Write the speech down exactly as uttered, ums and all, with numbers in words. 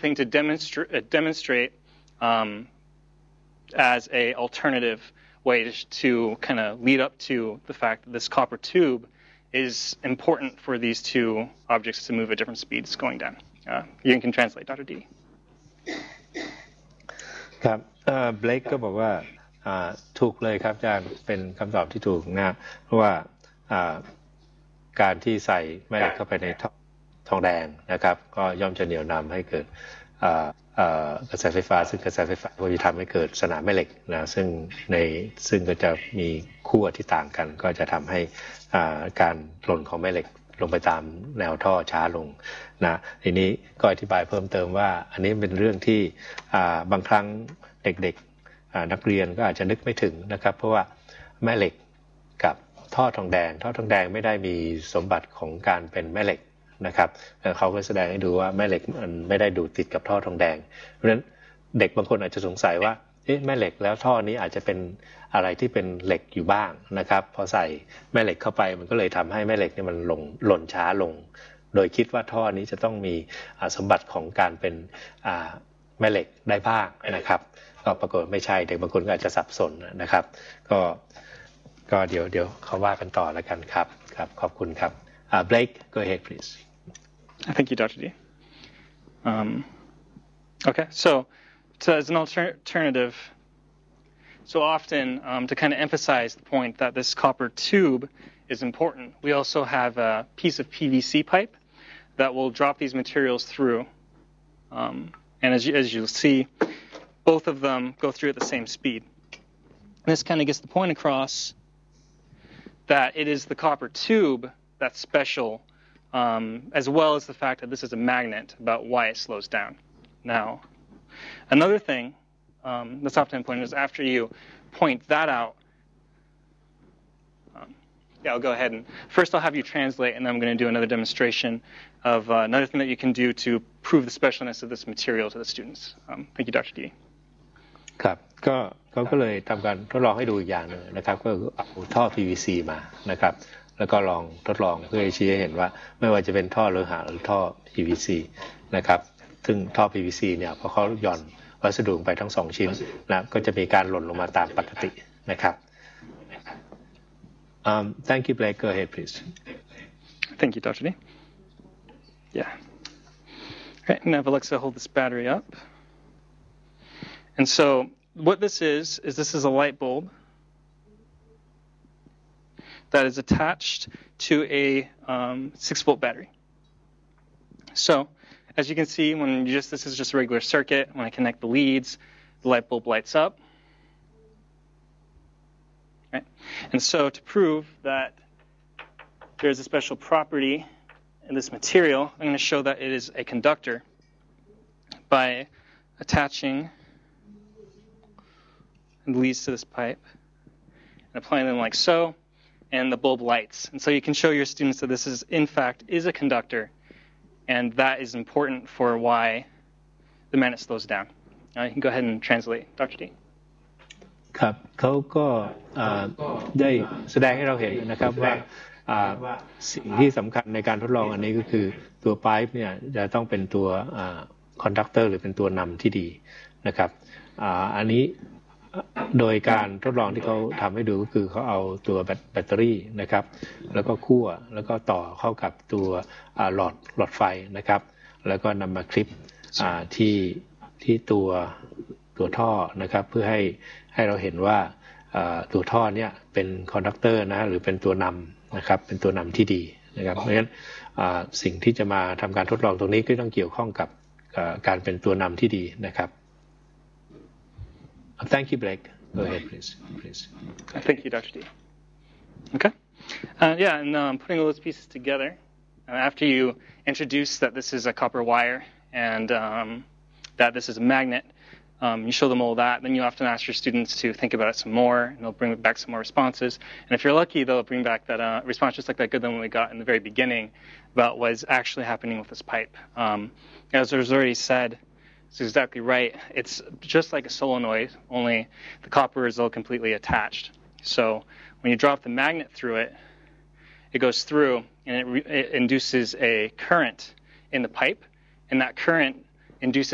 something to demonstrate, uh, demonstrate um, as a alternative way to, to kind of lead up to the fact that this copper tube is important for these two objects to move at different speeds going down. Uh, you can translate, Doctor D. ครับเบลกก็บอกว่าถูกเลยครับอาจารย์เป็นคำตอบที่ถูกนะเพราะว่าการที่ใส่แม่เหล็กเข้าไปในทองแดงนะครับก็ย่อมจะเหนี่ยวนำให้เกิดกระแสไฟฟ้าซึ่งกระแสไฟฟ้าก็จะทำให้เกิดสนามแม่เหล็กนะซึ่งในซึ่งก็จะมีขั้วที่ต่างกันก็จะทำให้การหล่นของแม่เหล็กลงไปตามแนวท่อช้าลงนะทีนี้ก็อธิบายเพิ่มเติมว่าอันนี้เป็นเรื่องที่บางครั้งเด็กๆนักเรียนก็อาจจะนึกไม่ถึงนะครับเพราะว่าแม่เหล็กกับท่อทองแดงท่อทองแดงไม่ได้มีสมบัติของการเป็นแม่เหล็กนะครับเขาก็แสดงให้ดูว่าแม่เหล็กมันไม่ได้ดูดติดกับท่อทองแดงเพราะฉะนั้นเด็กบางคนอาจจะสงสัยว่าเอ๊ะแม่เหล็กแล้วท่อนี้อาจจะเป็นอะไรที่เป็นเหล็กอยู่บ้างนะครับพอใส่แม่เหล็กเข้าไปมันก็เลยทำให้แม่เหล็กนี่มันลงหล่นช้าลงโดยคิดว่าท่อนี้จะต้องมีสมบัติของการเป็นแม่เหล็กได้บ้างนะครับก็ปรากฏไม่ใช่เด็กบางคนก็อาจจะสับสนนะครับก็ก็เดี๋ยวเดี๋ยวเขาว่ากันต่อแล้วกันครับครับขอบคุณครับ Blake go ahead please Thank you, Doctor D. Um, okay, so, so as an alter alternative, so often um, to kind of emphasize the point that this copper tube is important, we also have a piece of P V C pipe that will drop these materials through. Um, and as, you, as you'll see, both of them go through at the same speed. And this kind of gets the point across that it is the copper tube that's special, Um, as well as the fact that this is a magnet about why it slows down. Now, another thing um, that's often important is after you point that out, um, yeah, I'll go ahead and first I'll have you translate, and then I'm going to do another demonstration of uh, another thing that you can do to prove the specialness of this material to the students. Um, thank you, Doctor D. ครับก็เขาก็เลยทำการทดลองให้ดูอีกอย่างหนึ่งนะครับก็เอาท่อ พี วี ซี มานะครับแล้วก็ลองทดลองเพื่อชี้ให้เห็นว่าไม่ว่าจะเป็นท่อโลหะหรือท่อ พี วี ซี นะครับซึ่งท่อ พี วี ซี เนี่ยพอเขาหย่อนวัสดุไปทั้งสองชิ้นนะก็จะมีการหล่นลงมาตามปกตินะครับ um, Thank you Blake go ahead please Thank you Doctor D Yeah All right, now Alexa hold this battery up and so what this is is this is a light bulb that is attached to a um, six volt battery. So, as you can see, when you just this is just a regular circuit. When I connect the leads, the light bulb lights up. Right? And so, to prove that there's a special property in this material, I'm going to show that it is a conductor by attaching the leads to this pipe and applying them like so. And the bulb lights. And so you can show your students that this is, in fact, is a conductor. And that is important for why the magnet slows down. Uh, you can go ahead and translate, Doctor D. ครับเขาก็ได้แสดงให้เราเห็นนะครับว่าสิ่งที่สำคัญในการทดลองอันนี้ก็คือตัวไพป์เนี่ยจะต้องเป็นตัวคอนดักเตอร์หรือเป็นตัวนำที่ดีนะครับอันนี้โดยการทดลองที่เขาทำให้ดูก็คือเขาเอาตัวแบตเตอรี่นะครับแล้วก็คั่วแล้วก็ต่อเข้ากับตัวหลอดหลอดไฟนะครับแล้วก็นำมาคลิปที่ที่ตัวตัวท่อนะครับเพื่อให้ให้เราเห็นว่าตัวท่อเนี่ยเป็นคอนดักเตอร์นะหรือเป็นตัวนำนะครับเป็นตัวนำที่ดีนะครับเพราะฉะนั้นสิ่งที่จะมาทำการทดลองตรงนี้ก็ต้องเกี่ยวข้องกับการเป็นตัวนำที่ดีนะครับThank you, Blake. Go ahead, please. Please. Thank you, Doctor D. Okay. Uh, yeah, and um, putting all those pieces together, uh, after you introduce that this is a copper wire and um, that this is a magnet, um, you show them all that, then you often ask your students to think about it some more, and they'll bring back some more responses. And if you're lucky, they'll bring back that uh, response just like that good one we got in the very beginning about what's actually happening with this pipe. Um, as was already said, it's exactly right. It's just like a solenoid, only the copper is all completely attached. So when you drop the magnet through it, it goes through and it, re it induces a current in the pipe, and that current induces